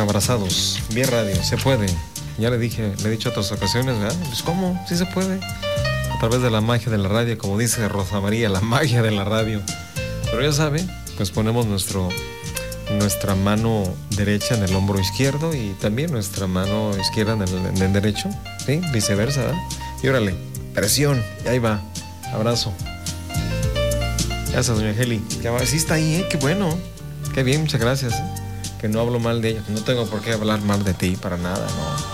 abrazados. Bien radio, se puede. Ya le he dicho otras ocasiones, ¿verdad? Pues ¿cómo? Sí se puede. A través de la magia de la radio, como dice Rosa María, la magia de la radio. Pero ya saben, pues ponemos nuestra mano derecha en el hombro izquierdo y también nuestra mano izquierda en el derecho, ¿sí? Viceversa, ¿verdad? Y órale, presión, y ahí va. Abrazo. Gracias, doña Heli. Sí está ahí, qué bueno. Qué bien, muchas gracias. Que no hablo mal de ella. No tengo por qué hablar mal de ti, para nada, no.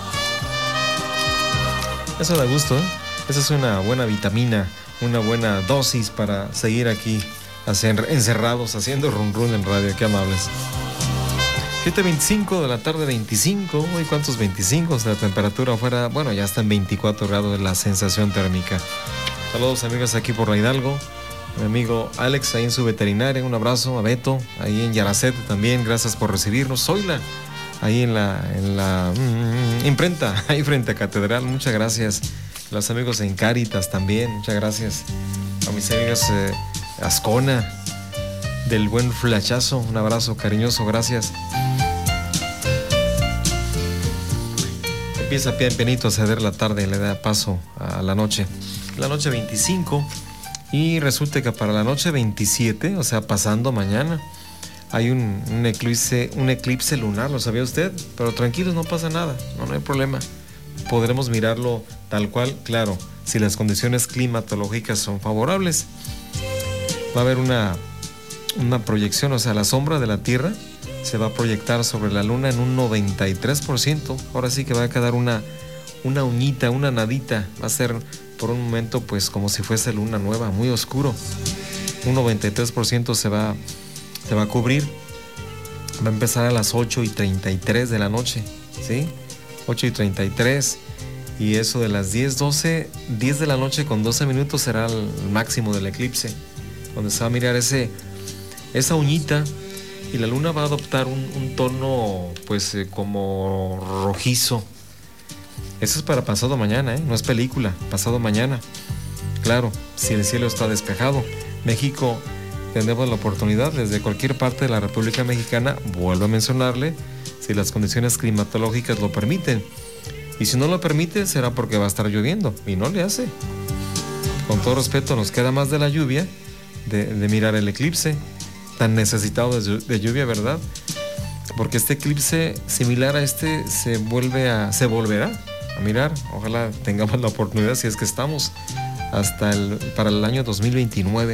Eso da gusto, ¿eh? Esa es una buena vitamina, una buena dosis para seguir aquí encerrados, haciendo run run en radio. Qué amables. 7:25 de la tarde, 25. Uy, ¿cuántos 25? La temperatura afuera, bueno, ya está en 24 grados la sensación térmica. Saludos, amigos, aquí por la Hidalgo. Mi amigo Alex, ahí en su veterinaria. Un abrazo a Beto, ahí en Yaracete también. Gracias por recibirnos. Zoila, ahí en la imprenta, ahí frente a Catedral. Muchas gracias. Los amigos en Cáritas también. Muchas gracias. A mis amigos Ascona, del buen Flachazo. Un abrazo cariñoso, gracias. Empieza pianito a ceder la tarde, le da paso a la noche. La noche 25. Y resulta que para la noche 27, o sea, pasando mañana, hay un eclipse lunar, ¿lo sabía usted? Pero tranquilos, no pasa nada, no hay problema. Podremos mirarlo tal cual, claro, si las condiciones climatológicas son favorables. Va a haber una proyección, o sea, la sombra de la Tierra se va a proyectar sobre la Luna en un 93%. Ahora sí que va a quedar una uñita, una nadita, va a ser por un momento pues como si fuese luna nueva, muy oscuro. Un 93% se va a cubrir. Va a empezar a las 8:33 de la noche, ¿sí? 8:33, y eso de las 10 de la noche con 12 minutos será el máximo del eclipse, donde se va a mirar esa uñita, y la luna va a adoptar un tono pues como rojizo. Eso es para pasado mañana, no es película, pasado mañana. Claro, si el cielo está despejado. México, tendremos la oportunidad desde cualquier parte de la República Mexicana, vuelvo a mencionarle, si las condiciones climatológicas lo permiten. Y si no lo permite, será porque va a estar lloviendo, y no le hace. Con todo respeto, nos queda más de la lluvia, de mirar el eclipse, tan necesitado de lluvia, ¿verdad? Porque este eclipse, similar a este, se volverá a mirar. Ojalá tengamos la oportunidad, si es que estamos, para el año 2029.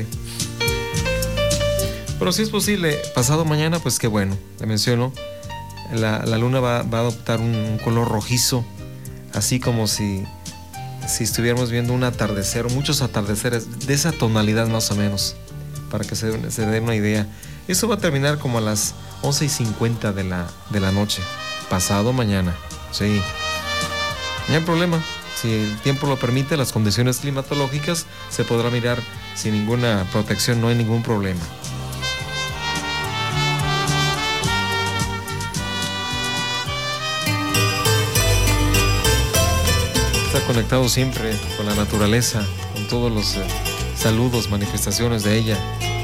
Pero si es posible, pasado mañana, pues qué bueno. Le menciono, la luna va a adoptar un color rojizo, así como si estuviéramos viendo un atardecer, o muchos atardeceres de esa tonalidad más o menos, para que se den una idea. Eso va a terminar como a las 11:50 de la noche, pasado mañana, sí. No hay problema, si el tiempo lo permite, las condiciones climatológicas, se podrá mirar sin ninguna protección, no hay ningún problema. Está conectado siempre con la naturaleza, con todos los saludos, manifestaciones de ella.